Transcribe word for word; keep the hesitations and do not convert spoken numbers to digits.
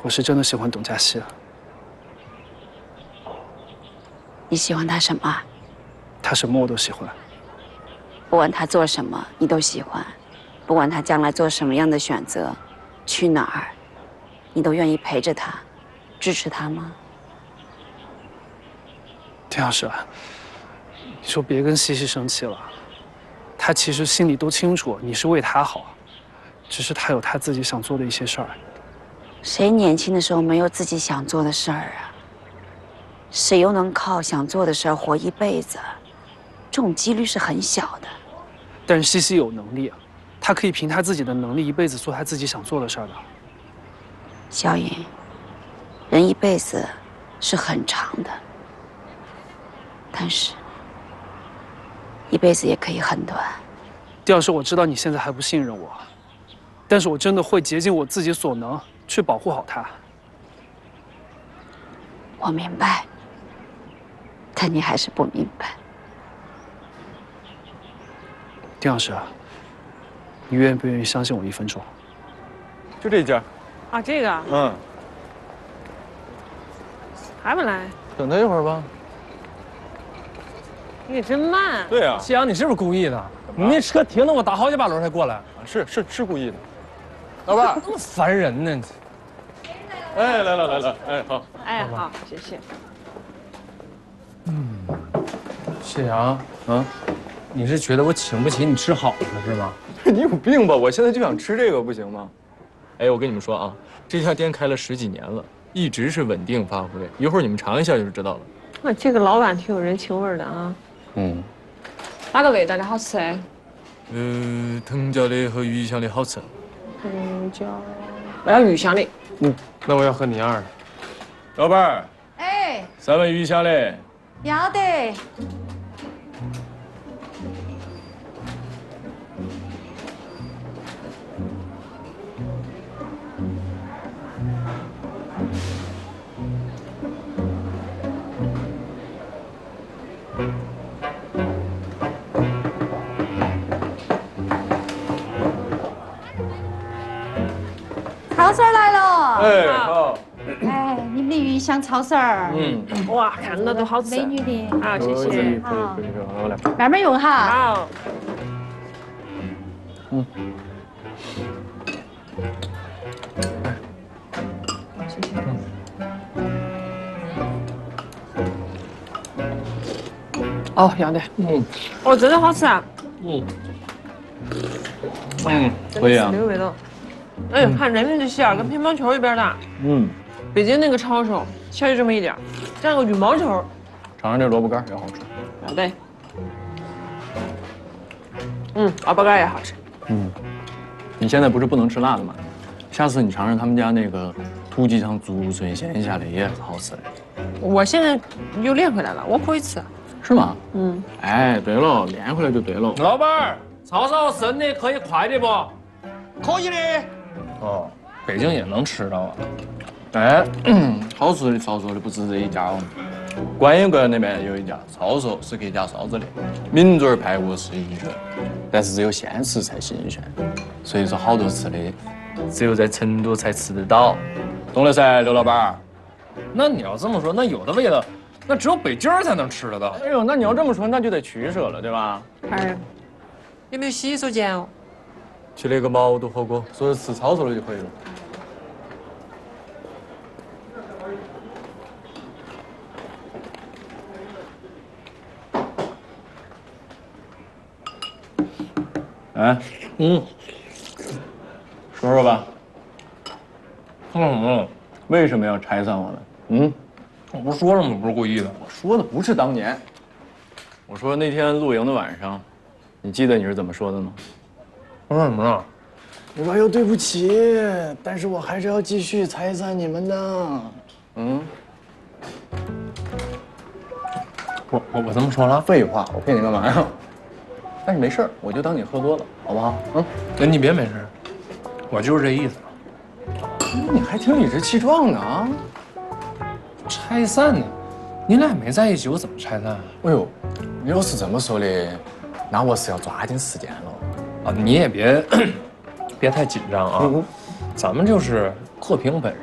我是真的喜欢董佳熙。 你喜欢他什么？ 他什么我都喜欢。 不管他做什么，你都喜欢；不管他将来做什么样的选择，去哪儿，你都愿意陪着他，支持他吗？ 田老师，你说别跟西西生气了，他其实心里都清楚，你是为他好，只是他有他自己想做的一些事儿。 谁年轻的时候没有自己想做的事儿啊？谁又能靠想做的事儿活一辈子？这种几率是很小的。 但是西西有能力啊，她可以凭她自己的能力一辈子做她自己想做的事儿的。 萧颖，人一辈子是很长的，但是一辈子也可以很短。 丁老师，我知道你现在还不信任我，但是我真的会竭尽我自己所能去保护好她。 我明白，但你还是不明白。 丁老师，你愿不愿意相信我一分钟？ 就这家。 啊，这个。 嗯。 还不来？ 等他一会儿吧。 你真慢。 对呀、啊。 夕阳，你是不是故意的？你那车停了我打好几把轮才过来。 是是是故意的。老伴儿， 那么烦人呢。 哎，来了来了，哎好。 哎好，谢谢。 嗯，夕阳， 嗯， 你是觉得我请不起你吃好的是吗？ 你有病吧？我现在就想吃这个，不行吗？哎，我跟你们说啊，这家店开了十几年了，一直是稳定发挥。一会儿你们尝一下就知道了。 那这个老板挺有人情味的啊。 嗯。 哪个味道的好吃？ 呃，藤椒的和鱼香的好吃。 藤椒，我要鱼香的。 嗯，那我要喝你二的。 老板儿。 哎。 三碗鱼香的。 要得。超市来了。 哎，好。 哎，你们的鱼香超市儿。 嗯。 哇，看到都好吃。 美女的。 好，谢谢。 好。 可以可以，我来。 慢慢用哈。 好。 嗯。 谢谢。哦，要得。 嗯。 哦，真的好吃啊。 嗯。嗯，可以啊。 这个味道。哎，看人民的馅儿跟乒乓球一边大。 嗯。 北京那个抄手，馅就这么一点儿，蘸个羽毛球。 尝尝这萝卜干也好吃。 好的。嗯，萝卜干也好吃。 嗯。你现在不是不能吃辣的吗？下次你尝尝他们家那个土鸡肠竹笋鲜下的也很好吃的。 我现在又练回来了，我可以吃。 是吗？ 嗯。 哎，对了，练回来就对了。 老板儿，抄手生的可以快点不？ 可以的。 哦，北京也能吃到啊。 哎，好吃的抄手的不止这一家哦。观音观那边有一家抄手是可以加臊子的，名嘴排骨是一绝，但是只有鲜食才新鲜，所以说好多吃的只有在成都才吃得到，懂了噻，刘老板。 那你要这么说，那有的味道，那只有北京才能吃得到。 哎呦，那你要这么说，那就得取舍了，对吧？ 哎，有没有洗手间哦？ 去那个毛肚火锅，说是吃抄手的就可以了。哎，嗯，说说吧， 说什么了？ 为什么要拆散我呢？嗯， 我不是说了吗？不是故意的。 我说的不是当年，我说那天露营的晚上，你记得你是怎么说的吗？ 我说什么了？ 我说哎呦对不起，但是我还是要继续拆散你们的。嗯， 我我我这么说了？ 废话，我骗你干嘛呀？但是没事，我就当你喝多了，好不好？嗯， 那你别没事，我就是这意思。 你还挺理直气壮的啊！ 拆散呢？你俩没在一起，我怎么拆散啊？ 哎呦，你要是这么说的，那我是要抓紧时间了。 啊，你也别别太紧张啊，咱们就是各凭本